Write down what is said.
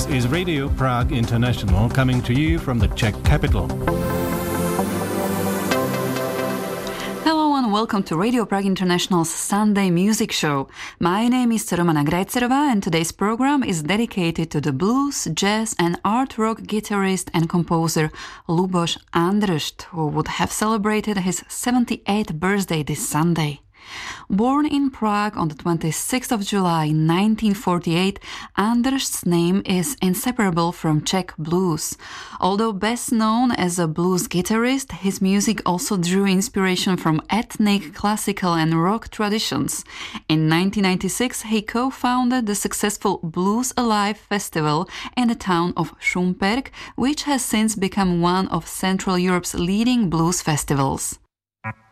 is Radio Prague International, coming to you from the Czech capital. Hello and welcome to Radio Prague International's Sunday Music Show. My name is Romana Grajcerova and today's program is dedicated to the blues, jazz and art rock guitarist and composer Luboš Andršt, who would have celebrated his 78th birthday this Sunday. Born in Prague on the 26th of July 1948, Andršt's name is inseparable from Czech blues. Although best known as a blues guitarist, his music also drew inspiration from ethnic, classical and rock traditions. In 1996, he co-founded the successful Blues Alive festival in the town of Šumperk, which has since become one of Central Europe's leading blues festivals.